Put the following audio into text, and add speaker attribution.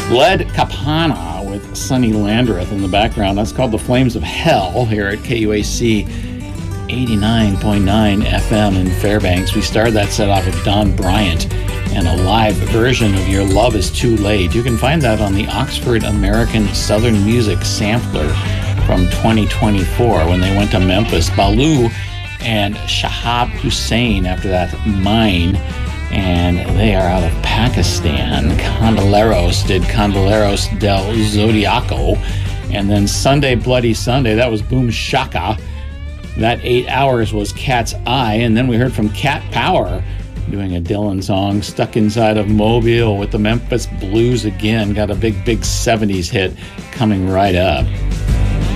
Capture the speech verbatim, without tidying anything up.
Speaker 1: Led Kapana with Sonny Landreth in the background. That's called The Flames of Hell here at K U A C eighty-nine point nine F M in Fairbanks. We started that set off with Don Bryant and a live version of Your Love Is Too Late. You can find that on the Oxford American Southern Music Sampler from twenty twenty-four when they went to Memphis. Baloo and Shahab Hussain after that, Mine. And they are out of Pakistan. Candelleros did Candelleros del Zodiaco. And then Sunday Bloody Sunday, that was Boom Shaka. That eight hours was Cat's Eye. And then we heard from Cat Power doing a Dylan song, Stuck Inside of Mobile with the Memphis Blues again. Got a big, big seventies hit coming right up.